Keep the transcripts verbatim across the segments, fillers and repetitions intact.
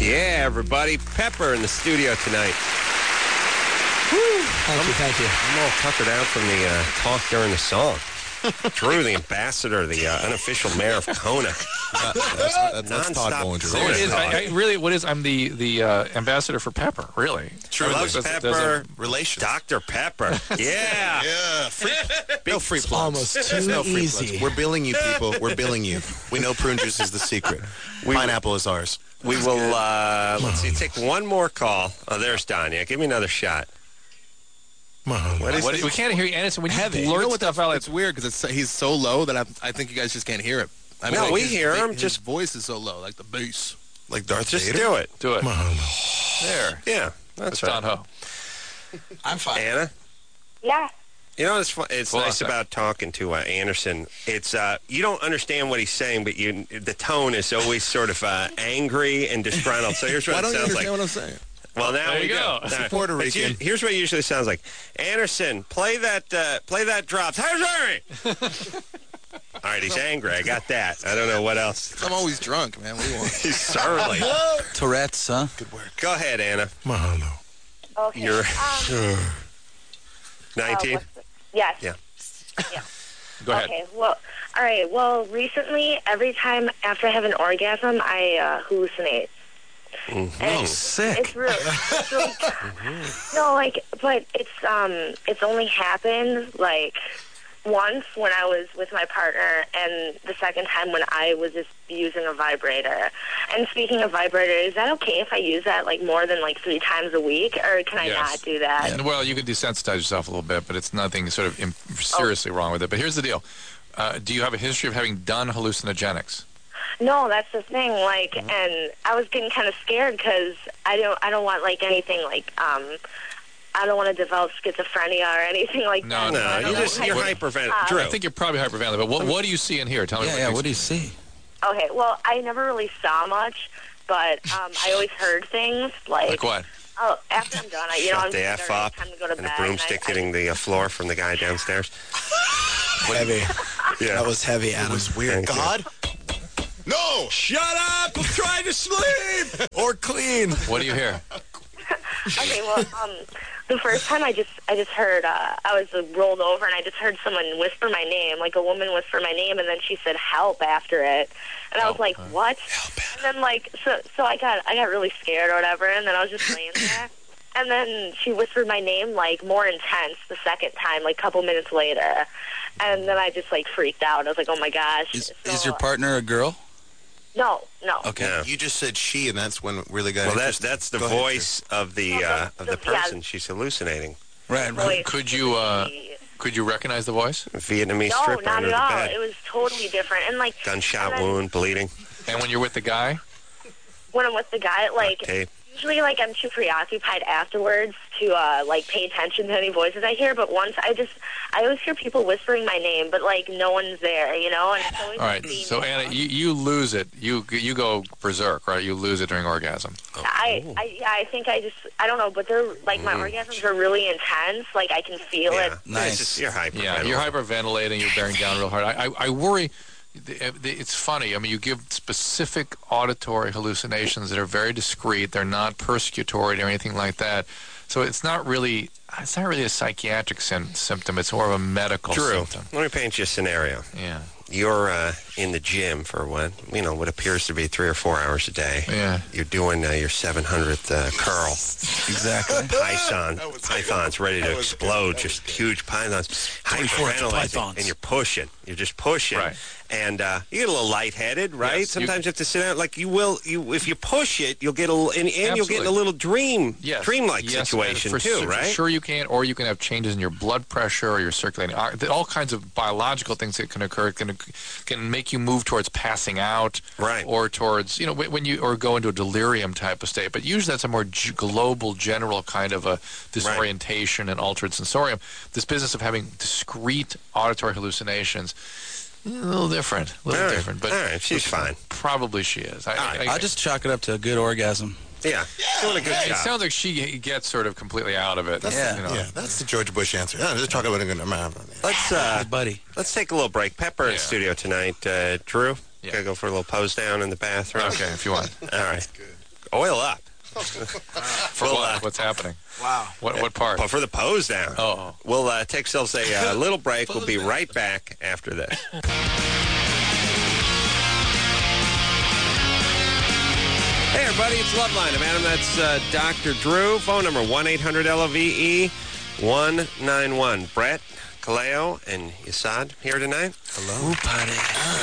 Yeah, everybody. Pepper in the studio tonight. Woo. Thank you, thank you. I'm all tuckered out from the uh, talk during the song. Drew, the ambassador, the uh, unofficial mayor of Kona. Uh, that's, that's, that's Todd Bollinger. So it is, I, I really, what is, I'm the, the uh, ambassador for Pepper, really. Truly. Loves Does- Pepper. does Relations. Doctor Pepper. Yeah. Yeah. Free, no free plugs. almost too no free easy. plugs. We're billing you, people. We're billing you. We know prune juice is the secret. We- Pineapple is ours. We will, uh, let's see, take one more call. Oh, there's Danya. Give me another shot. What is What, it? we can't hear you, Anderson. When you Heavy. blurt You know what stuff the- out, it's weird because it's he's so low that I, I think you guys just can't hear it. I mean, No, like we his, hear him, His just- voice is so low, like the bass. Like Darth Just Vader? do it. do it. There. Yeah, that's That's right. Don Ho. I'm fine. Anna? Yeah. You know, it's fun, it's Hold on a nice sec. about talking to uh, Anderson. It's uh, you don't understand what he's saying, but you the tone is always sort of uh, angry and disgruntled. So here's what Why it don't you sounds understand like. what I'm saying? Well, now There we you go. go. All right. Puerto It's Rican. us- Here's what it usually sounds like. Anderson, play that uh, play that drop. Harry. All right, he's angry. I got that. I don't know what else. I'm always drunk, man. What do you want? He's surly. Tourette's, huh? Good work. Go ahead, Anna. Okay. You're Um, nineteen. uh, what's the- yes. Yeah. Yeah. Go ahead. Okay. Well, all right. Well, recently, every time after I have an orgasm, I uh, hallucinate. Mm-hmm. And sick. It's really, it's really no, like, but it's um, it's only happened like once when I was with my partner, and the second time when I was just using a vibrator. And speaking of vibrator, is that okay if I use that like more than like three times a week, or can I Yes. not do that? And, well, you can desensitize yourself a little bit, but it's nothing sort of im- seriously wrong with it. But here's the deal. Uh, do you have a history of having done hallucinogenics? No, that's the thing. Like, Mm-hmm. and I was getting kind of scared because I don't, I don't want like anything like, um, I don't want to develop schizophrenia or anything like No, that. No, So I you don't just know you're how- hyperventilating. Uh, Drew. I think you're probably hyperventilating, but what, what do you see in here? Tell me Yeah, what yeah, you what do you see? Okay, well, I never really saw much, but um, I always heard things like, Like what? oh, after I'm done, I, you know, Shut I'm the just F already up time to go to and bed. a broomstick I, I, hitting the uh, floor from the guy downstairs. Heavy. Yeah. That was heavy, It Adam. was weird. Thank you. God? No! Shut up! I'm trying to sleep! Or clean. What do you hear? Okay, well, um, the first time I just, I just heard, uh, I was uh, rolled over and I just heard someone whisper my name, like a woman whisper my name, and then she said help after it, and I was Help, like, huh? what? And then like, so, so I got, I got really scared or whatever, and then I was just laying there, and then she whispered my name like more intense the second time, like a couple minutes later, and then I just like freaked out. I was like, oh my gosh. Is, So, is your partner a girl? No, no. Okay. Yeah. You just said she, and that's when it really got Well, that's interesting. that's the Go ahead, voice of the uh, of the Yeah. person she's hallucinating. Right, right. Voice Could you, uh, Could you recognize the voice? Vietnamese No, stripper not under at the all. bed. It was totally different, and like Gunshot and then- wound, bleeding, And when you're with the guy? when I'm with the guy, like tape. usually like I'm too preoccupied afterwards to uh like pay attention to any voices I hear, but once I just I always hear people whispering my name, but like no one's there, you know, and it's always All right. being- So, Anna, you, you lose it. You you go berserk, right? You lose it during orgasm. I, I yeah, I think I just I don't know, but they're like my orgasms are really intense. Like I can feel Yeah, it. Nice. It's just, you're hyper. Yeah, you're hyperventilating. You're bearing down real hard. I, I, I worry. It's funny. I mean, you give specific auditory hallucinations that are very discreet. They're not persecutory or anything like that. So it's not really. It's not really a psychiatric sim- symptom. It's more of a medical Drew, symptom. let me paint you a scenario. Yeah. You're uh, in the gym for what you know what appears to be three or four hours a day. Yeah. You're doing uh, your seven hundredth uh, curl. Exactly. Python, pythons ready to explode, just huge pythons. twenty-four inch Hyperventilating, pythons. and you're pushing. You're just pushing. Right. And uh, you get a little lightheaded, right? Yes, you- Sometimes you, have to sit down. Like you will, you if you push it, you'll get a little, and, and you'll get in a Absolutely. little dream, Yes. dreamlike Yes, situation for too, su- right? Sure, you can, or you can have changes in your blood pressure or your circulating. uh, All kinds of biological things that can occur can can make you move towards passing out, Right. Or towards you know when when you or go into a delirium type of state. But usually that's a more g- global, general kind of a disorientation and altered sensorium. This business of having discrete auditory hallucinations. A little different, a little All right. different, but All right, she's fine. Probably she is. I, I, I'll just chalk it up to a good orgasm. Yeah, doing a good It job. sounds like she gets sort of completely out of it. Yeah. you know. Yeah, that's the George Bush answer. Yeah, just talk about it. Let's uh, Hey, buddy. let's take a little break. Pepper in Yeah. studio tonight. Uh, Drew, Yeah. gotta go for a little pose down in the bathroom. Okay, if you want. All right. Oil up. For Well, what? uh, What's happening? Wow. What what part? But for the pose down. Oh. We'll uh, take ourselves a uh, little break. We'll be right back after this. Hey, everybody, it's Loveline. I'm Adam. That's uh, Doctor Drew. Phone number one eight hundred L O V E one nine one. Brett, Kaleo, and Yasad here tonight. Hello, party.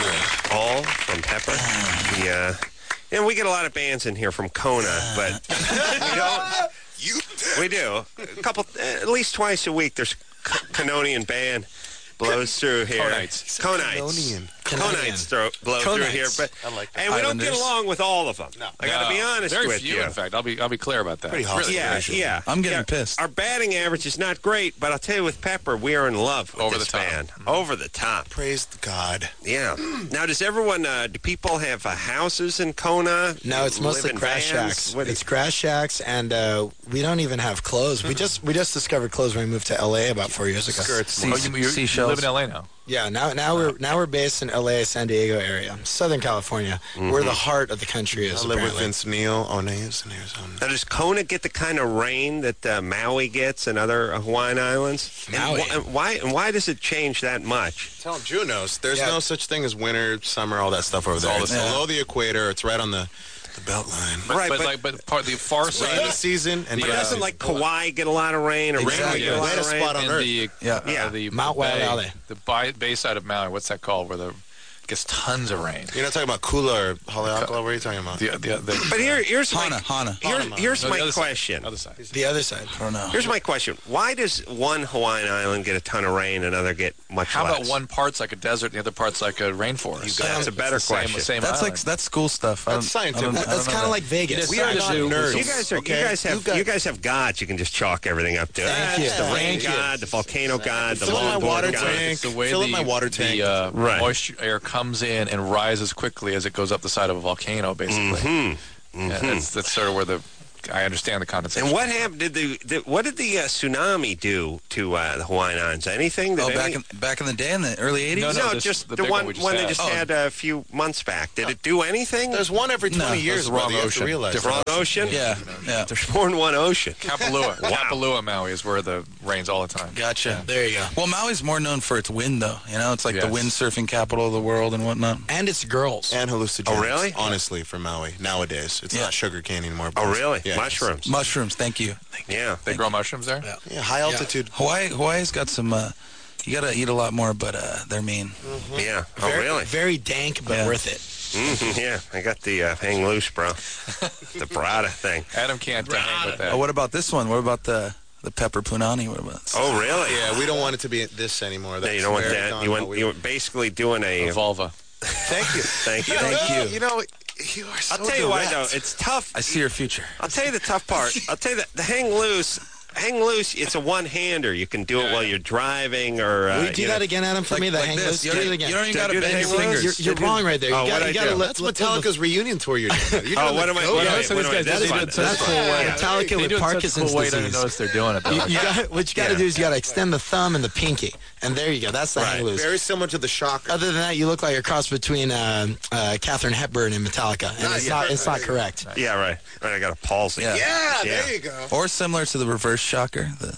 All from Pepper. The, uh, and we get a lot of bands in here from Kona, but we don't. You We do. A couple, at least twice a week, there's a Canonian band blows through here. Conites. Conites. Canonian. Conites throw, blow Conites. through here. But, I like that. and we don't get Islanders. along with all of them. No. I got to be No, honest very with few, you. in fact. I'll be I'll be clear about that. Pretty hostile. Yeah, Ratio. yeah. I'm getting Yeah, pissed. Our batting average is not great, but I'll tell you, with Pepper, we are in love with Over this the top. band. Over the top. Praise God. Yeah. Now, does everyone, uh, do people have uh, houses in Kona? No, it's Live mostly in crash vans? shacks. What It's is- crash shacks, and uh, we don't even have clothes. We just we just discovered clothes when we moved to L A about four years ago. Skirts. See- Oh, you, you, you Seashells. live in L A now. Yeah, now now we're now we're based in L A, San Diego area, Southern California. We're the heart of the country. Is I live with apparently. Vince Neil. Oh, no, he's in Arizona. Now, does Kona get the kind of rain that uh, Maui gets and other Hawaiian islands? Maui. And, wh- and why? And why does it change that much? Tell him Drew knows. There's Yeah. no such thing as winter, summer, all that stuff over there. all the It's same. below the equator. It's right on the, the belt line. But, Right, but, but- like but part the far Rainy side season and But Yeah. doesn't like Kauai get a lot of rain or Exactly. Maui get a lot Wettest of rain? spot on and Earth. the Yeah. Yeah. uh, the Mount the bay, Waialae. the bay, bay side of Maui. What's that called? Where the gets tons of rain. You're not talking about Kula or Haleakala? What are you talking about? The, the, the, But here, here's Hana, my Hana. here, here's No, the my other side. question. Other side. The other side. I don't know. Here's my question: why does one Hawaiian island get a ton of rain, another get much How less? about one part's like a desert and the other part's like a rainforest? That's a better It's the same- question. Same That's like island. that's school stuff. I That's don't- I don't- scientific. I don't That's know kind of that. like Vegas. We are not nerds. You guys are. Okay? You guys have. You've got- you guys have gods. You can just chalk everything up to. Thank Ah, you. it's the rain Thank you. god, the volcano god, the Fill up my longboard water god. tank. It's the way Fill up the, my water tank. the uh, Right. moisture air comes in and rises quickly as it goes up the side of a volcano, basically. Mm-hmm. Yeah, that's, that's sort of where the I understand the condensation. And what happened? Did the, the what did the uh, tsunami do to uh, the Hawaiian Islands? Anything? Did Oh, any- back in back in the day in the early eighties. No, no, this- just the the, big one one we just one they had. just Oh. had a few months back. Did it do anything? There's one every twenty No, years. the wrong brother. You have to ocean. realize Different that. Wrong ocean. Yeah, yeah. There's more than one ocean. Kapalua, Wow. Kapalua, Maui is where the rains all the time. Gotcha. There you go. Well, Maui's more known for its wind, though. You know, it's like the Yes. windsurfing capital of the world and whatnot. And it's girls. And hallucinogens. Oh, really? Honestly, for Maui nowadays, it's Yeah. not sugar cane anymore. Oh, really? Yeah. Mushrooms. Mushrooms, thank you. Yeah. They grow mushrooms there. Yeah. Yeah, high altitude. Hawaii, Hawaii's got some. Uh, you gotta eat a lot more, but uh, they're mean. Yeah. Oh, Very, really? very dank, but Yeah. worth it. hmm Yeah. I got the uh, hang loose, bro. The Brada thing. Adam can't uh, hang with that. Oh, what about this one? What about the the pepper punani? What about? Oh, really? Yeah, we don't want it to be this anymore. No, That's you don't want where- that. no, You no, want we- you were basically doing a. A vulva. Thank you. Thank you. Thank you. You know, you are so I'll tell you why, direct. though. It's tough. I see your future. I'll tell you the tough part. I'll tell you that the hang loose, hang loose. It's a one-hander. You can do it while you're driving, or uh, Will you do you that know- again, Adam, for Like, me? The like hang this. loose? You Do don't, it you again. don't even Did I gotta do the bend your hang loose? fingers. You're, you're wrong right there. You Oh, got, what'd I you got to do? let. That's let- Metallica's reunion tour you're doing. You're Oh, doing what the am I? goat. Wait, Yeah, wait, so wait, this wait, guy's- this that's one. fun. That's cool. Yeah. Metallica They with do it in such a Parkinson's cool way. They don't disease. notice they're doing it. Though. You, you got what you got to Yeah. do is you got to extend the thumb and the pinky, and there you go. That's the hang Right. loose. Very similar to the shocker. Other than that, you look like a cross between uh, uh, Katharine Hepburn and Metallica, and it's not it's not correct. Yeah, right. Right. I got a palsy. Yeah. Yeah, Yeah. there you go. Or similar to the reverse shocker. The,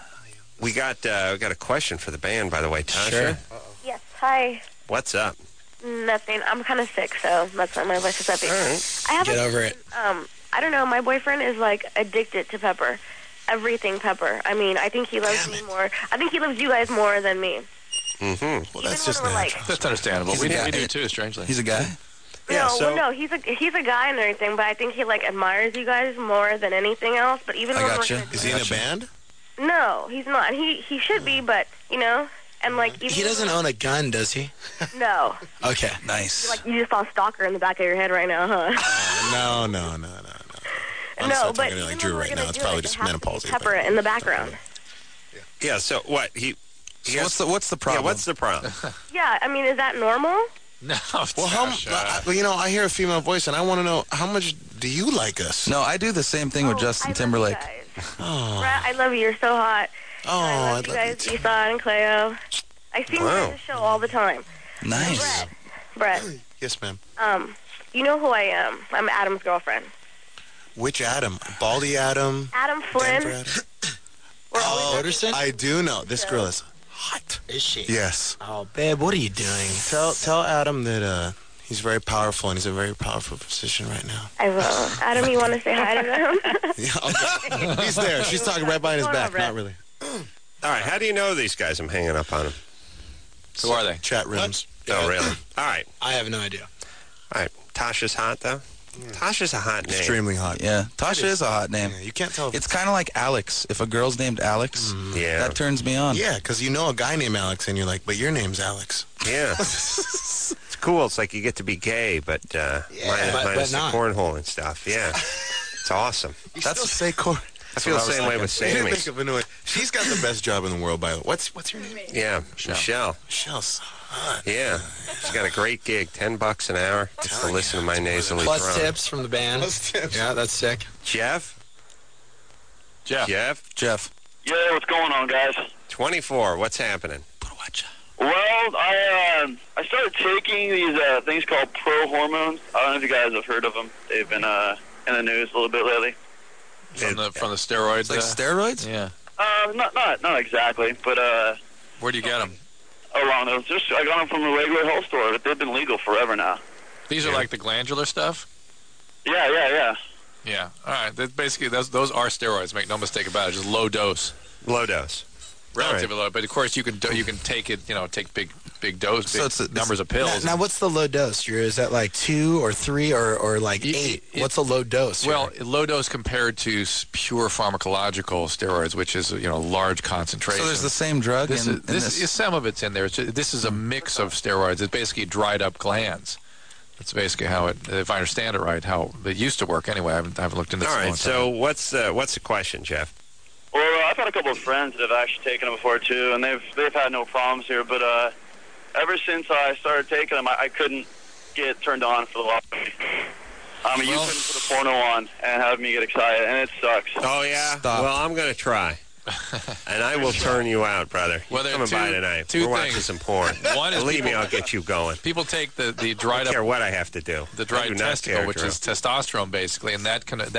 We got uh, we got a question for the band, by the way, Tasha. Sure. Yes. Hi. What's up? Nothing. I'm kind of sick, so that's why my voice is uppy. All right. I have Get a, over it. um. I don't know. My boyfriend is like addicted to Pepper. Everything Pepper. I mean, I think he loves Damn me it. more. I think he loves you guys more than me. Mm-hmm. Well, Even that's when just we're like, natural. That's understandable. He's We, a guy. we do too, strangely. he's a guy. Yeah, no, so- well, no, he's a he's a guy and everything, but I think he like admires you guys more than anything else. But even I when gotcha. we're gonna Is do he in a Gotcha. band? no, he's not. He he should be, but you know, and like even He doesn't own a gun, does he? No, Okay. Nice. like you just saw stalker in the back of your head right now, huh? No, no, no, no, no. I'm no, still but talking to even like when Drew we're right gonna now. It's do probably it, just it has to be menopause. Pepper in the background. Yeah. So what? He. he So has- what's the what's the yeah. problem? What's the problem? Yeah, I mean, is that normal? No, Well, how? Tasha. I- well, you know, I hear a female voice, and I want to know how much do you like us? No, I do the same thing with Oh, Justin I love you Timberlake. guys. Oh, Brett, I love you. You're so hot. oh, I I love you love you guys, too. Esau and Cleo. I see you Wow. on the show all the time. Nice. Brett, Brett, Yes, ma'am. um, you know who I am. I'm Adam's girlfriend. Which Adam? Baldy Adam? Adam Denver Flynn. Adam? Oh, Anderson? I do know. This girl is hot. Is she? Yes. Oh, babe, what are you doing? Tell tell Adam that uh, he's very powerful and he's in a very powerful position right now. I will. Adam, you want to say hi to them? Yeah, okay. He's there. She's talking right behind his Hold on, back. Brett. Not really. All right, how do you know these guys? I'm hanging up on them. Who are they? Chat rooms. Oh, really? All right. I have no idea. All right. Tasha's hot, though? Tasha's a hot name. Extremely hot. Yeah, Tasha is a hot name. Yeah, you can't tell. If It's kind of like Alex. If a girl's named Alex, Yeah. that turns me on. yeah, because you know a guy named Alex, and you're like, but your name's Alex. Yeah. It's cool. It's like you get to be gay, but uh, minus, but- minus but the not. cornhole and stuff. Yeah. It's awesome. You That's- still say Cor. I feel the same way with You didn't Sammy. think of annoying. She's got the best job in the world, by the way. What's what's your name? Yeah, Michelle. Michelle's hot. Yeah. She's got a great gig. Ten bucks an hour just to Telling listen to you. my nasally Plus drone. tips from the band. Plus tips. Yeah, that's sick. Jeff? Jeff. Jeff? Jeff. Yeah, what's going on, guys? twenty-four. What's happening? Well, I uh, I started taking these uh, things called pro hormones. I don't know if you guys have heard of them. They've been uh, in the news a little bit lately. From the from the steroids. It's like uh, steroids? Yeah. Uh, not not not exactly, but uh, Where do you get them? around those. Just I got them from a regular health store, but they've been legal forever now. These are Yeah. like the glandular stuff. Yeah, yeah, yeah. Yeah. All right. That basically, those those are steroids. Make no mistake about it. Just low dose, Low dose. relatively low. But of course, you can do, you can take it. You know, take big big dose, big So it's a- numbers of Now, pills. now, what's the low dose, Drew? Is that like two or three or, or like It- eight? it- What's the low dose? here? Well, low dose compared to s- pure pharmacological steroids, which is you know large concentration. So there's the same drug This in, is in this, this. is some of it's in there. It's ju- this is a mix of steroids. It's basically dried up glands. That's basically how it, if I understand it right, how it used to work. Anyway, I haven't, I haven't looked into this. All in a long right. time. So what's uh, what's the question, Jeff? Well, uh, I've had a couple of friends that have actually taken them before too, and they've they've had no problems here. But uh, ever since I started taking them, I, I couldn't get turned on for the life of me. I mean, Well- you couldn't put a porno on and have me get excited, and it sucks. Oh, yeah? Stop. Well, I'm going to try. And I will turn you out, brother. Well, You're there are coming by two- tonight. two We're watching things. some porn. One is Believe me, people- I'll get you going. People take the, the I dried don't care up what I have to do. the I dried do not testicle, care, which Drew. is testosterone, basically, and that can that